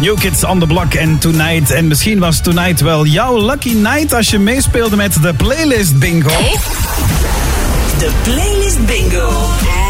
New Kids on the Block en Tonight. En misschien was Tonight wel jouw lucky night als je meespeelde met de Playlist Bingo. De Playlist Bingo.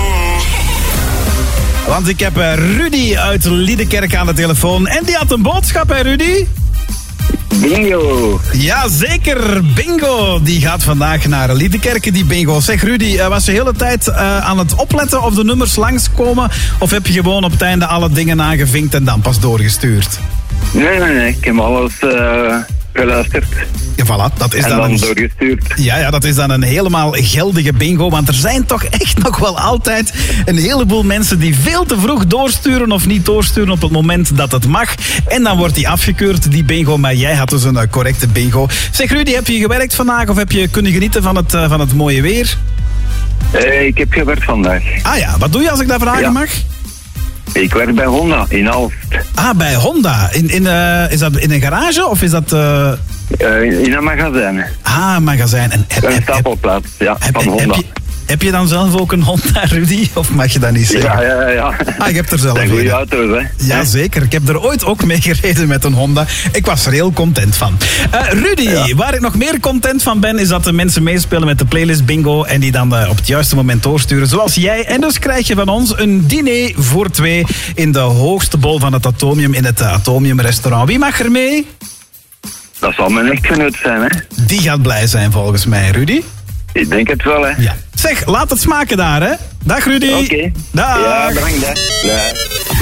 Want ik heb Rudy uit Liedekerk aan de telefoon. En die had een boodschap, hè Rudy? Bingo. Ja, zeker. Bingo. Die gaat vandaag naar Liedekerk, die bingo. Zeg Rudy, was je de hele tijd aan het opletten of de nummers langskomen? Of heb je gewoon op het einde alle dingen aangevinkt en dan pas doorgestuurd? Nee. Ik heb alles geluisterd. Ja, voilà, dat is en dan doorgestuurd. Ja, dat is dan een helemaal geldige bingo. Want er zijn toch echt nog wel altijd een heleboel mensen die veel te vroeg doorsturen of niet doorsturen op het moment dat het mag. En dan wordt die afgekeurd, die bingo. Maar jij had dus een correcte bingo. Zeg Rudy, heb je gewerkt vandaag of heb je kunnen genieten van het mooie weer? Ik heb gewerkt vandaag. Ah ja, wat doe je als ik dat vragen mag? Ik werk bij Honda in Aalst. Ah, bij Honda. Is dat in een garage of is dat... in een magazijn. Ah, een magazijn. En een stapelplaats, van Honda. Heb je dan zelf ook een Honda, Rudy? Of mag je dat niet zeggen? Ja. Ah, je hebt er zelf een. Goede auto's, hè? Ja, zeker. Ik heb er ooit ook mee gereden met een Honda. Ik was er heel content van. Rudy, waar ik nog meer content van ben, is dat de mensen meespelen met de Playlist Bingo en die dan op het juiste moment doorsturen, zoals jij. En dus krijg je van ons een diner voor 2 in de hoogste bol van het Atomium in het Atomium restaurant. Wie mag er mee? Dat zal mijn echtgenoot zijn, hè? Die gaat blij zijn volgens mij, Rudy. Ik denk het wel, hè. Ja. Zeg, laat het smaken daar, hè. Dag, Rudy. Oké. Dag. Ja, bedankt, hè. Ja.